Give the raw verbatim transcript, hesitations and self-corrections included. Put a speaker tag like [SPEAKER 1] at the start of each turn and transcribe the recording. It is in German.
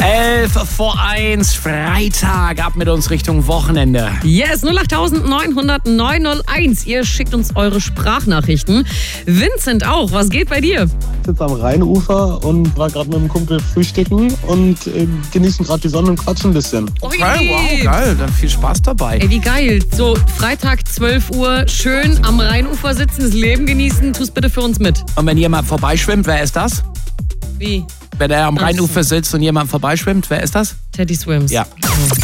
[SPEAKER 1] elf vor eins, Freitag, ab mit uns Richtung Wochenende.
[SPEAKER 2] Yes, null acht neun null null neun null eins. Ihr schickt uns eure Sprachnachrichten. Vincent auch, was geht bei dir?
[SPEAKER 3] Ich sitze am Rheinufer und war gerade mit einem Kumpel frühstücken und äh, genießen gerade die Sonne und quatschen ein bisschen.
[SPEAKER 1] Okay, wow, geil, dann viel Spaß dabei.
[SPEAKER 2] Ey, wie geil. So, Freitag zwölf Uhr, schön am Rheinufer sitzen, das Leben genießen. Tu's bitte für uns mit.
[SPEAKER 1] Und wenn jemand vorbeischwimmt, wer ist das?
[SPEAKER 2] Wie?
[SPEAKER 1] Wenn er am Rheinufer sitzt und jemand vorbeischwimmt, wer ist das?
[SPEAKER 2] Teddy Swims.
[SPEAKER 1] Ja.